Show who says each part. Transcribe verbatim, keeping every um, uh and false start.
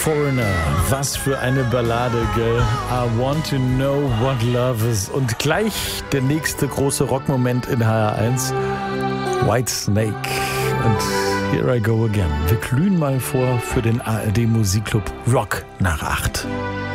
Speaker 1: Foreigner, was für eine Ballade, gell? I want to know what love is. Und gleich der nächste große Rockmoment in H R eins, White Snake. Und here I go again. Wir glühen mal vor für den A R D Musikclub Rock nach acht.